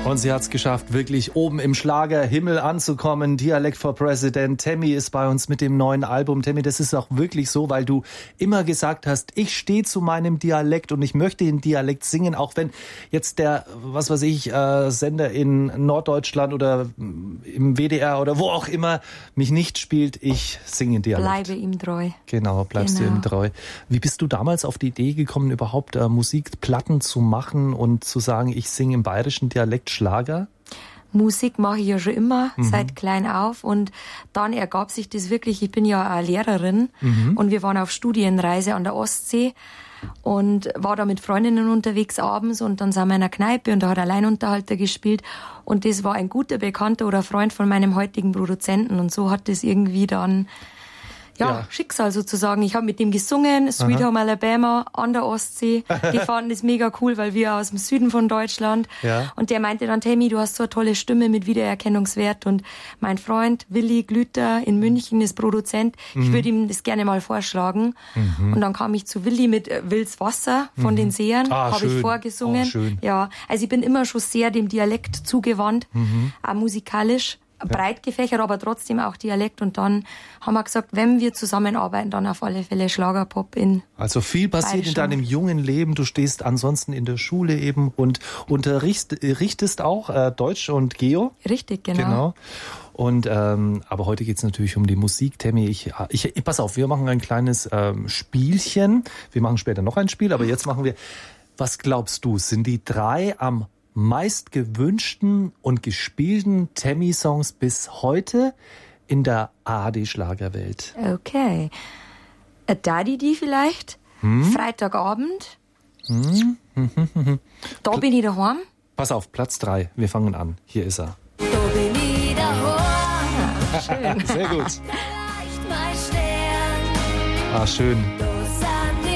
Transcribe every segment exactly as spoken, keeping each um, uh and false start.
Und sie hat es geschafft, wirklich oben im Schlagerhimmel anzukommen. Dialect for President. Tammy ist bei uns mit dem neuen Album. Tammy, das ist auch wirklich so, weil du immer gesagt hast, ich stehe zu meinem Dialekt und ich möchte den Dialekt singen, auch wenn jetzt der, was weiß ich, äh, Sender in Norddeutschland oder im W D R oder wo auch immer mich nicht spielt. Ich singe in Dialekt. Bleibe ihm treu. Genau, bleibst Genau. du ihm treu. Wie bist du damals auf die Idee gekommen, überhaupt äh, Musikplatten zu machen und zu sagen, ich singe im bayerischen Dialekt Schlager? Musik mache ich ja schon immer, Mhm. seit klein auf. Und dann ergab sich das wirklich, ich bin ja eine Lehrerin Mhm. und wir waren auf Studienreise an der Ostsee und war da mit Freundinnen unterwegs abends und dann sind wir in einer Kneipe und da hat ein Alleinunterhalter gespielt und das war ein guter Bekannter oder Freund von meinem heutigen Produzenten und so hat das irgendwie dann Ja, Ja. Schicksal sozusagen. Ich habe mit dem gesungen, Sweet Aha. Home Alabama an der Ostsee. Die fanden das mega cool, weil wir aus dem Süden von Deutschland. Ja. Und der meinte dann, Tammy, du hast so eine tolle Stimme mit Wiedererkennungswert. Und mein Freund Willi Glüter in München ist Produzent. Ich würde ihm das gerne mal vorschlagen. Mhm. Und dann kam ich zu Willi mit äh, Wils Wasser von Mhm. den Sehern. Ah, habe ich schön. vorgesungen. Oh, schön. Ja, also ich bin immer schon sehr dem Dialekt zugewandt, Mhm. auch musikalisch. Breit gefächert, aber trotzdem auch Dialekt. Und dann haben wir gesagt, wenn wir zusammenarbeiten, dann auf alle Fälle Schlagerpop in. Also viel passiert in Bayerisch. deinem jungen Leben. Du stehst ansonsten in der Schule eben und unterrichtest auch äh, Deutsch und Geo. Richtig, genau. Genau. Und ähm, aber heute geht's natürlich um die Musik, Tammy. Ich, ich, ich pass auf, wir machen ein kleines ähm, Spielchen. Wir machen später noch ein Spiel, aber jetzt machen wir. Was glaubst du? Sind die drei am meist gewünschten und gespielten Tammy-Songs bis heute in der A R D-Schlagerwelt? Okay. A Daddy die vielleicht? Hm? Freitagabend? Hm? Da bin ich daheim. Pass auf, Platz drei. Wir fangen an. Hier ist er. Da bin ich daheim. Schön. Sehr gut. Leicht mein Stern, Ah, schön. du sind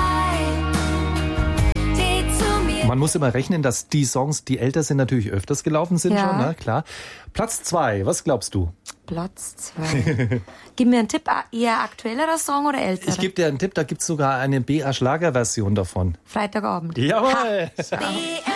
die Leid, die zu mir Man muss immer rechnen, dass die Songs, die älter sind, natürlich öfters gelaufen sind Ja. schon, ne? Klar. Platz zwei, was glaubst du? Platz zwei. Gib mir einen Tipp, eher aktuellerer Song oder älterer? Ich gebe dir einen Tipp, da gibt's sogar eine B A-Schlager-Version davon. Freitagabend. Jawohl! B